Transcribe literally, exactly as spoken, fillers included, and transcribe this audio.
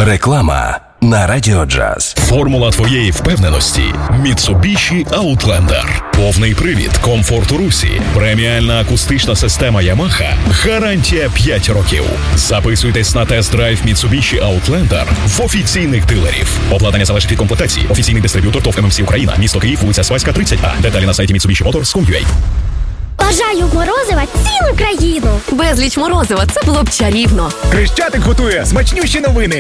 Реклама на Радіо Джаз. Формула твоєї впевненості – Mitsubishi Outlander. Повний привід, комфорт у русі, преміальна акустична система Yamaha, гарантія п'ять років. Записуйтесь на тест-драйв Mitsubishi Outlander в офіційних дилерів. Обладнання залежить від комплектації. Офіційний дистриб'ютор ТОВ ем ем сі Україна. Місто Київ, вулиця Свайська, тридцять А. Деталі на сайті Mitsubishi Motors крапка ком крапка ю а. Бажаю морозива цілу країну. Безліч морозива – це було б чарівно. Хрещатик готує смачнющі новини.